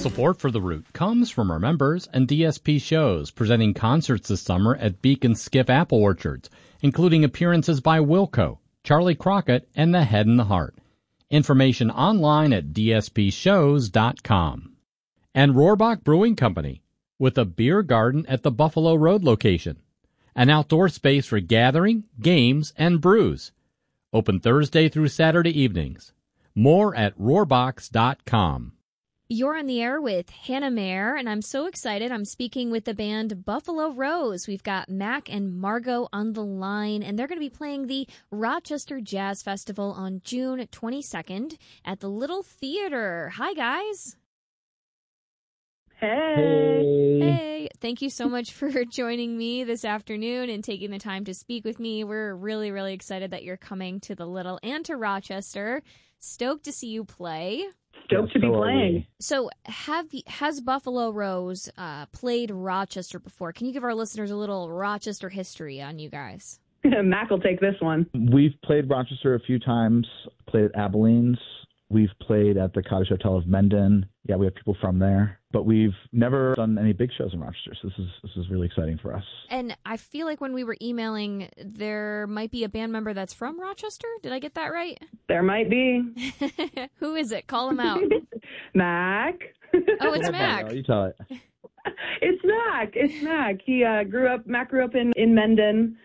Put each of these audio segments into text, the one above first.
Support for The Root comes from our members and DSP shows presenting concerts this summer at Beacon Skiff Apple Orchards, including appearances by Wilco, Charlie Crockett, and The Head and the Heart. Information online at dspshows.com. And Rohrbach Brewing Company, with a beer garden at the Buffalo Road location. An outdoor space for gathering, games, and brews. Open Thursday through Saturday evenings. More at rohrbachs.com. You're on the air with Hannah Mayer, and I'm so excited. I'm speaking with the band Buffalo Rose. We've got Mac and Margot on the line, and they're going to be playing the Rochester Jazz Festival on June 22nd at the Little Theater. Hi, guys. Hey. Hey. Thank you so much for joining me this afternoon and taking the time to speak with me. We're really, really excited that you're coming to the Little and to Rochester. Stoked to see you play. Stoked to be playing. So has Buffalo Rose played Rochester before? Can you give our listeners a little Rochester history on you guys? Mac will take this one. We've played Rochester a few times, played at Abilene's. We've played at the Cottage Hotel of Mendon. Yeah, we have people from there. But we've never done any big shows in Rochester, so this is really exciting for us. And I feel like when we were emailing, there might be a band member that's from Rochester. Did I get that right? There might be. Who is it? Call him out. Mac. Oh, it's Mac. You tell it. It's Mac. Mac grew up in Mendon.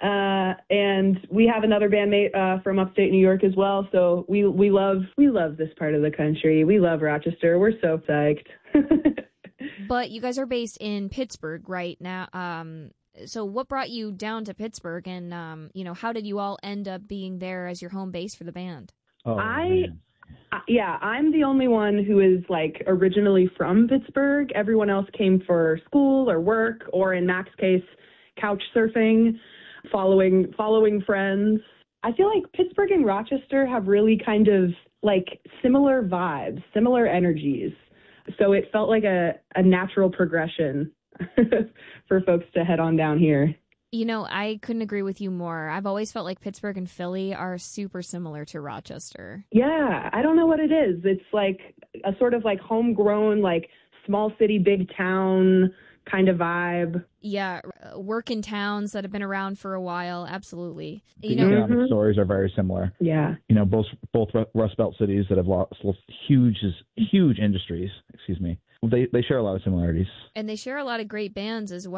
And we have another bandmate from upstate New York as well. So we love this part of the country. We love Rochester. We're so psyched. But you guys are based in Pittsburgh right now. So what brought you down to Pittsburgh, and how did you all end up being there as your home base for the band? I'm the only one who is originally from Pittsburgh. Everyone else came for school or work, or in Mac's case, couch surfing. Following friends. I feel like Pittsburgh and Rochester have really kind of similar vibes, similar energies. So it felt like a natural progression for folks to head on down here. I couldn't agree with you more. I've always felt like Pittsburgh and Philly are super similar to Rochester. Yeah, I don't know what it is. It's like a sort of homegrown, small city, big town kind of vibe. Yeah, working towns that have been around for a while. Absolutely. The economic stories are very similar. Yeah. Both Rust Belt cities that have lost huge industries. Excuse me. They share a lot of similarities. And they share a lot of great bands as well.